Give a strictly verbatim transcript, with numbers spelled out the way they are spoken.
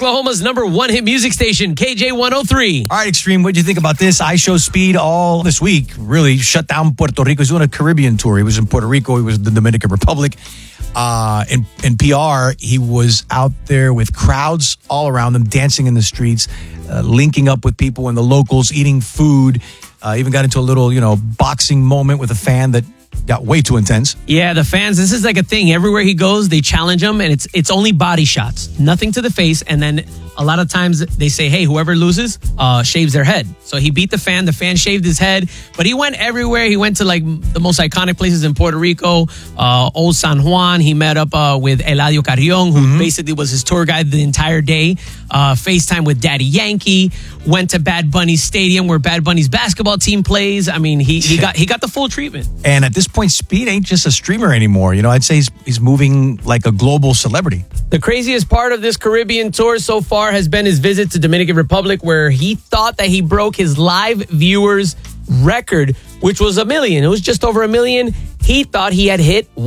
Oklahoma's number one hit music station, K J one oh three. All right, Extreme, what do you think about this? I Show Speed all this week really shut down Puerto Rico. He's doing a Caribbean tour. He was in Puerto Rico. He was in the Dominican Republic. Uh, in, in P R, he was out there with crowds all around him, dancing in the streets, uh, linking up with people and the locals, eating food. Uh, even got into a little, you know, boxing moment with a fan that got way too intense. Yeah, the fans, this is like a thing. Everywhere he goes, they challenge him, and it's it's only body shots, nothing to the face. And then a lot of times they say, hey, whoever loses uh, shaves their head. So he beat the fan. The fan shaved his head, but he went everywhere. He went to like the most iconic places in Puerto Rico, uh, Old San Juan. He met up uh, with Eladio Carrion, who mm-hmm. basically was his tour guide the entire day. Uh, FaceTime with Daddy Yankee. Went to Bad Bunny's stadium where Bad Bunny's basketball team plays. I mean, he he got he got the full treatment. And at this point, Speed ain't just a streamer anymore. You know, I'd say he's, he's moving like a global celebrity. The craziest part of this Caribbean tour so far has been his visit to Dominican Republic, where he thought that he broke his live viewers record, which was a million. It was just over a million. He thought he had hit